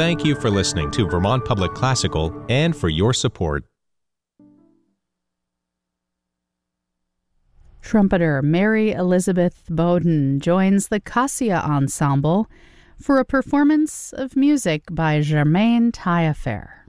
thank you for listening to Vermont Public Classical and for your support. Trumpeter Mary Elizabeth Bowden joins the Cassia Ensemble for a performance of music by Germaine Taillefer.